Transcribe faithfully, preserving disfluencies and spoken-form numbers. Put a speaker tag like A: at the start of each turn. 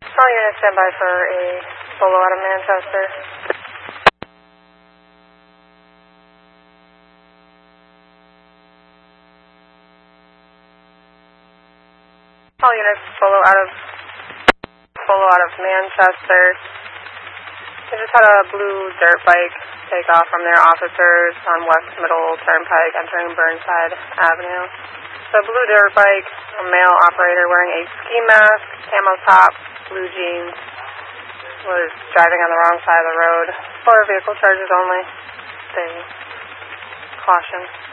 A: All units stand by for a solo out of Manchester. All units solo out of solo out of Manchester. They just had a blue dirt bike take off from their officers on West Middle Turnpike entering Burnside Avenue. The blue dirt bike, a male operator wearing a ski mask, camo top, blue jeans, was driving on the wrong side of the road. For vehicle charges only. Stay caution.